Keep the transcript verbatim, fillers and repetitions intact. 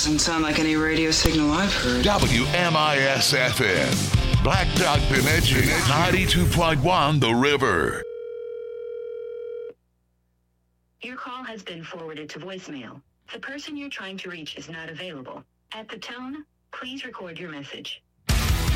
Doesn't sound like any radio signal I've heard. W M I S F M. Black Dog Bemidji, ninety-two point one The River. Your call has been forwarded to voicemail. The person you're trying to reach is not available. At the tone, please record your message.